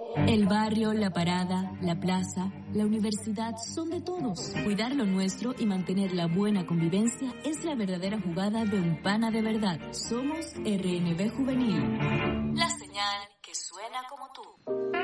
El barrio, la parada, la plaza, la universidad son de todos. Cuidar lo nuestro y mantener la buena convivencia es la verdadera jugada de un pana de verdad. Somos RNB Juvenil. La señal que suena como tú.